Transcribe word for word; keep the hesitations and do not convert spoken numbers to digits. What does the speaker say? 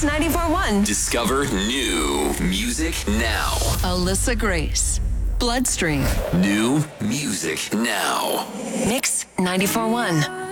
Mix ninety-four point one. Discover new music now. Alyssa Grace. Bloodstream. New music now. Mix ninety-four point one.